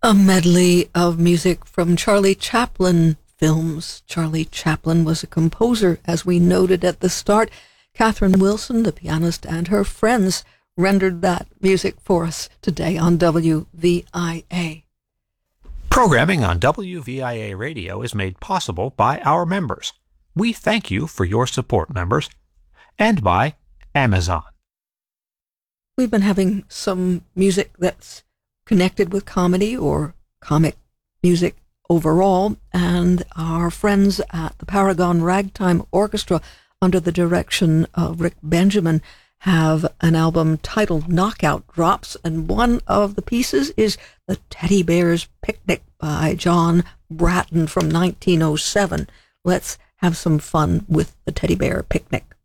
A medley of music from Charlie Chaplin films. Charlie Chaplin was a composer, as we noted at the start. Catherine Wilson, the pianist, and her friends rendered that music for us today on WVIA. Programming on WVIA Radio is made possible by our members. We thank you for your support, members, and by Amazon. We've been having some music that's connected with comedy or comic music overall, and our friends at the Paragon Ragtime Orchestra, under the direction of Rick Benjamin, have an album titled Knockout Drops, and one of the pieces is The Teddy Bear's Picnic by John Bratton from 1907. Let's have some fun with the Teddy Bear Picnic.